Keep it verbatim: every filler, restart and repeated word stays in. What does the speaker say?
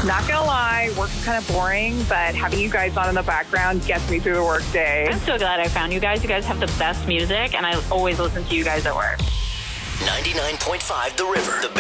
Not gonna lie, work's kind of boring, but having you guys on in the background gets me through the work day. I'm so glad I found you guys. You guys have the best music, and I always listen to you guys at work. ninety-nine point five The River. The